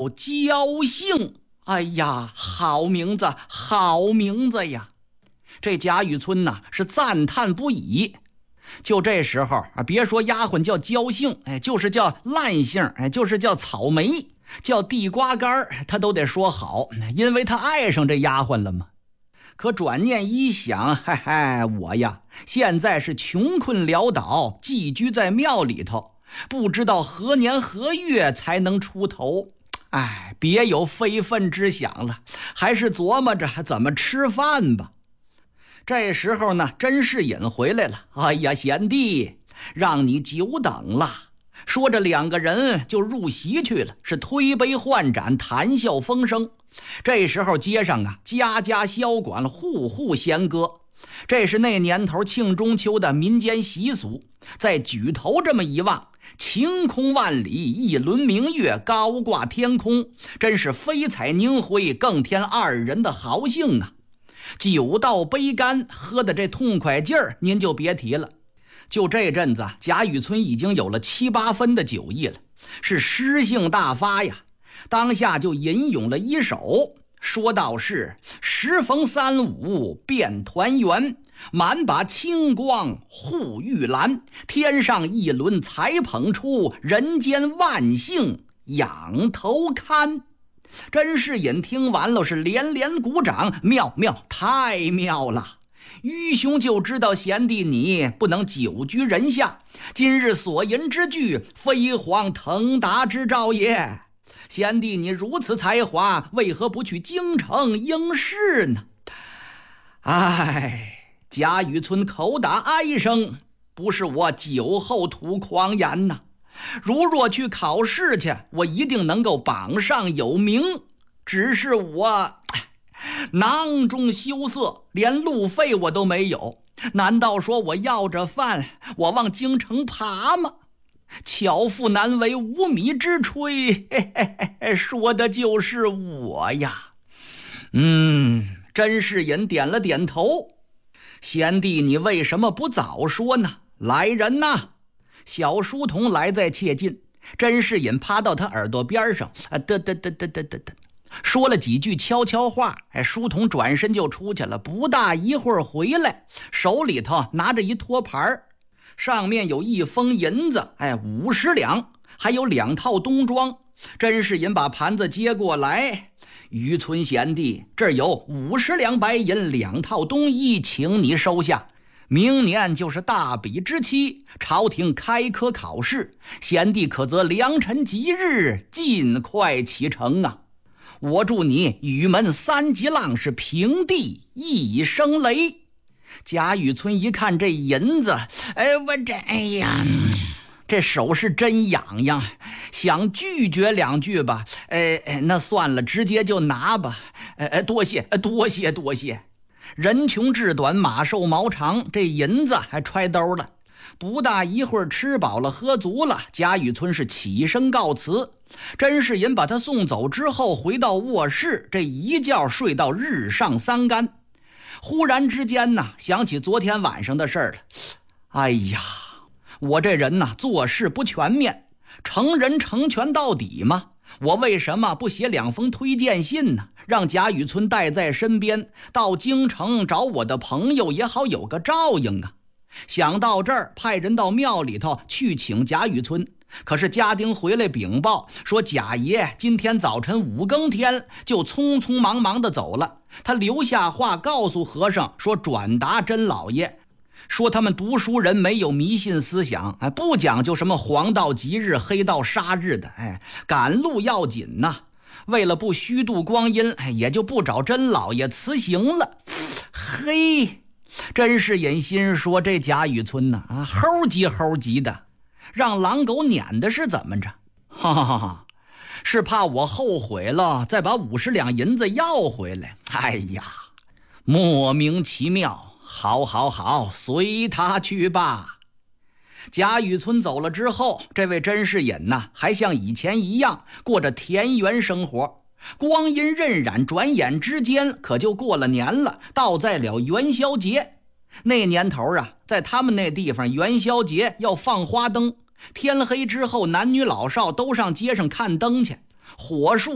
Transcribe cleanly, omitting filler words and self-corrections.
焦兴。哎呀，好名字，好名字呀！这贾雨村呐是赞叹不已。就这时候啊，别说丫鬟叫焦兴，就是叫烂杏，就是叫草莓，叫地瓜干，他都得说好，因为他爱上这丫鬟了嘛。可转念一想，我呀现在是穷困潦倒，寄居在庙里头，不知道何年何月才能出头。别有非分之想了，还是琢磨着怎么吃饭吧。这时候呢，甄士隐回来了。哎呀，贤弟，让你久等了。说着，两个人就入席去了，是推杯换盏，谈笑风生。这时候街上啊，家家箫管，户户弦歌。这是那年头庆中秋的民间习俗。在举头这么一望，晴空万里，一轮明月高挂天空，真是飞彩凝辉，更添二人的豪兴啊！酒到杯干，喝的这痛快劲儿，您就别提了。就这阵子，贾雨村已经有了7、8分的酒意了，是诗兴大发呀。当下就吟咏了一首，说道是时逢3、5变团圆，满把清光护玉兰，天上一轮才捧出，人间万幸仰头看。甄士隐听完了是连连鼓掌，妙妙，太妙了！愚兄就知道贤弟你不能久居人下，今日所吟之句，飞黄腾达之兆也。贤弟你如此才华，为何不去京城应试呢？贾雨村口打哀声，不是我酒后吐狂言呐。如若去考试去，我一定能够榜上有名。只是我囊中羞涩，连路费我都没有。难道说我要着饭，我往京城爬吗？巧妇难为无米之炊，说的就是我呀。甄士隐点了点头。贤弟你为什么不早说呢？来人呐！小书童来在切近，甄士隐趴到他耳朵边上，说了几句悄悄话。书童转身就出去了，不大一会儿回来，手里头拿着一托盘，上面有1封银子，50两，还有2套冬装。甄士隐把盘子接过来，渔村贤弟，这儿有50两白银，2套冬衣，请你收下。明年就是大比之期，朝廷开科考试，贤弟可则良辰吉日，尽快启程啊！我祝你雨门3级浪，是平地一声雷。贾雨村一看这银子，这手是真痒痒，想拒绝2句吧，那算了，直接就拿吧。多谢，多谢，多谢。人穷志短，马瘦毛长，这银子还揣兜了。不大一会儿，吃饱了喝足了，贾雨村是起身告辞。甄士隐把他送走之后，回到卧室，这一觉睡到日上3竿。忽然之间呢，想起昨天晚上的事儿了。哎呀，我这人呢，做事不全面，成人成全到底吗？我为什么不写2封推荐信呢？让贾雨村带在身边，到京城找我的朋友也好有个照应啊。想到这儿，派人到庙里头去请贾雨村。可是家丁回来禀报说，贾爷今天早晨5更天就匆匆忙忙的走了。他留下话告诉和尚说，转达甄老爷，说他们读书人没有迷信思想，不讲究什么黄道吉日黑道杀日的，赶路要紧呐。为了不虚度光阴，也就不找甄老爷辞行了。嘿，甄士隐心说，这贾雨村呢，齁急的，让狼狗撵的是怎么着？是怕我后悔了，再把50两银子要回来。哎呀，莫名其妙。好，随他去吧。贾雨村走了之后，这位甄士隐呢，还像以前一样过着田园生活。光阴荏苒，转眼之间可就过了年了，到在了元宵节。那年头啊，在他们那地方元宵节要放花灯，天黑之后男女老少都上街上看灯去，火树